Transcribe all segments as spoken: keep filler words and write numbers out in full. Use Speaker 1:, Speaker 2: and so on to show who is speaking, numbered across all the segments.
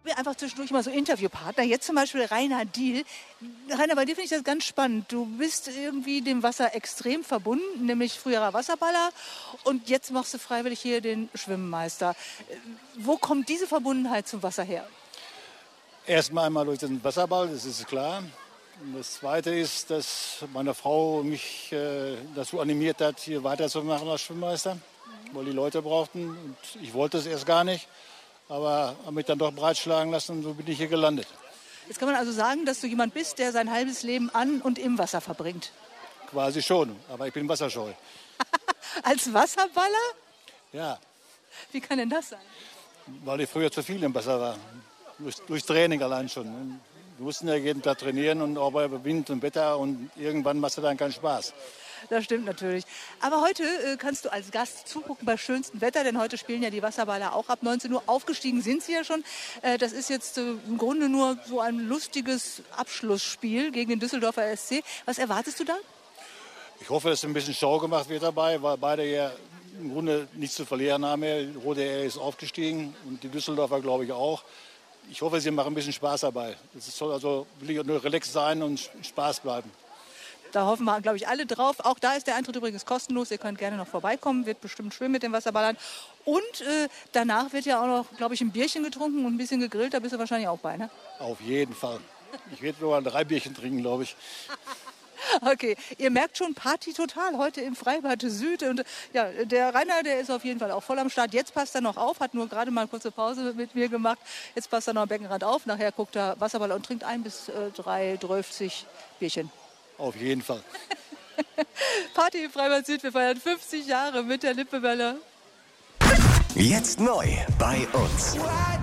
Speaker 1: Wir einfach zwischendurch mal so Interviewpartner. Jetzt zum Beispiel Rainer Diehl. Rainer, bei dir finde ich das ganz spannend. Du bist irgendwie dem Wasser extrem verbunden, nämlich früherer Wasserballer. Und jetzt machst du freiwillig hier den Schwimmmeister. Wo kommt diese Verbundenheit zum Wasser her?
Speaker 2: Erstmal einmal durch den Wasserball, das ist klar. Und das Zweite ist, dass meine Frau mich äh, dazu animiert hat, hier weiterzumachen als Schwimmmeister, weil die Leute brauchten. Und ich wollte es erst gar nicht. Aber habe mich dann doch breitschlagen lassen und so bin ich hier gelandet.
Speaker 1: Jetzt kann man also sagen, dass du jemand bist, der sein halbes Leben an und im Wasser verbringt.
Speaker 2: Quasi schon, aber ich bin wasserscheu.
Speaker 1: Als Wasserballer?
Speaker 2: Ja.
Speaker 1: Wie kann denn das sein?
Speaker 2: Weil ich früher zu viel im Wasser war. Durch, durch Training allein schon. Wir mussten ja jeden Tag trainieren und auch bei Wind und Wetter und irgendwann machst du dann keinen Spaß.
Speaker 1: Das stimmt natürlich. Aber heute äh, kannst du als Gast zugucken bei schönstem Wetter, denn heute spielen ja die Wasserballer auch ab neunzehn Uhr. Aufgestiegen sind sie ja schon. Äh, das ist jetzt äh, im Grunde nur so ein lustiges Abschlussspiel gegen den Düsseldorfer S C. Was erwartest du da?
Speaker 2: Ich hoffe, dass ein bisschen Show gemacht wird dabei, weil beide ja im Grunde nichts zu verlieren haben. Rot R ist aufgestiegen und die Düsseldorfer glaube ich auch. Ich hoffe, sie machen ein bisschen Spaß dabei. Es soll also wirklich nur relaxed sein und Spaß bleiben.
Speaker 1: Da hoffen wir, glaube ich, alle drauf. Auch da ist der Eintritt übrigens kostenlos. Ihr könnt gerne noch vorbeikommen. Wird bestimmt schön mit den Wasserballern. Und äh, danach wird ja auch noch, glaube ich, ein Bierchen getrunken und ein bisschen gegrillt. Da bist du wahrscheinlich auch bei, ne?
Speaker 2: Auf jeden Fall. Ich werde nur drei Bierchen trinken, glaube ich.
Speaker 1: Okay, ihr merkt schon, Party total heute im Freibad Süd. Und ja, der Rainer, der ist auf jeden Fall auch voll am Start. Jetzt passt er noch auf, hat nur gerade mal eine kurze Pause mit mir gemacht. Jetzt passt er noch am Beckenrand auf. Nachher guckt er Wasserballer und trinkt ein bis äh, drei, dreißig Bierchen.
Speaker 2: Auf jeden Fall.
Speaker 1: Party im Freibad Süd, wir feiern fünfzig Jahre mit der Lippewelle.
Speaker 3: Jetzt neu bei uns.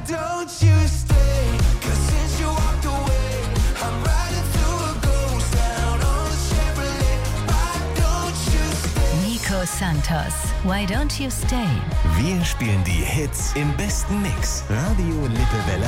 Speaker 4: Nico Santos, Why Don't You Stay?
Speaker 3: Wir spielen die Hits im besten Mix. Radio Lippewelle